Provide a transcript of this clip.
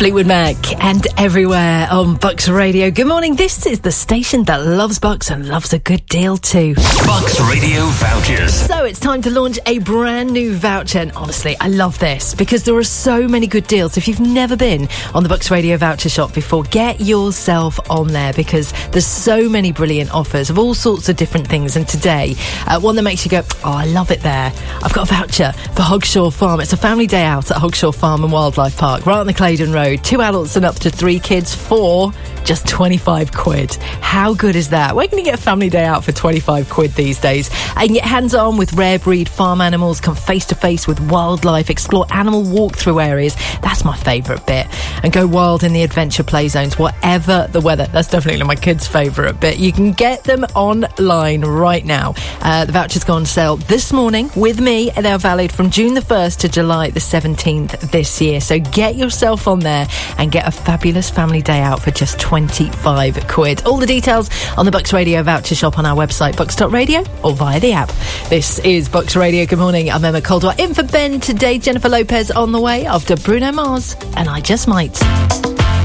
Fleetwood Mac and Everywhere on Bucks Radio. Good morning. This is the station that loves Bucks and loves a good deal too. Bucks Radio vouchers. So it's time to launch a brand new voucher. And honestly, I love this because there are so many good deals. If you've never been on the Bucks Radio voucher shop before, get yourself on there because there's so many brilliant offers of all sorts of different things. And today, one that makes you go, oh, I love it there. I've got a voucher for Hogshaw Farm. It's a family day out at Hogshaw Farm and Wildlife Park, right on the Claydon Road. 2 adults and up to 3 kids for just 25 quid. How good is that? Where can you get a family day out for 25 quid these days? And get hands-on with rare breed farm animals, come face-to-face with wildlife, explore animal walk-through areas. That's my favourite bit. And go wild in the adventure play zones, whatever the weather. That's definitely my kids' favourite bit. You can get them online right now. The vouchers go on sale this morning with me. They're valid from June the 1st to July the 17th this year. So get yourself on there and get a fabulous family day out for just 25 quid. All the details on the Bucks Radio voucher shop on our website, bucks.radio, or via the app. This is Bucks Radio. Good morning. I'm Emma Caldwell. In for Ben today. Jennifer Lopez on the way after Bruno Mars and I Just Might.